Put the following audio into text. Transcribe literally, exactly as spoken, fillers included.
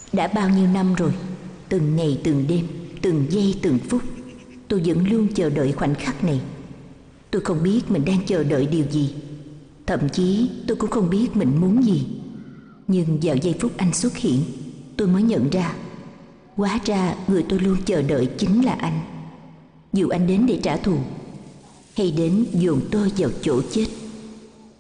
Đã bao nhiêu năm rồi, từng ngày từng đêm, từng giây từng phút, tôi vẫn luôn chờ đợi khoảnh khắc này. Tôi không biết mình đang chờ đợi điều gì, thậm chí tôi cũng không biết mình muốn gì. Nhưng vào giây phút anh xuất hiện, tôi mới nhận ra, hóa ra người tôi luôn chờ đợi chính là anh. Dù anh đến để trả thù, hay đến dồn tôi vào chỗ chết.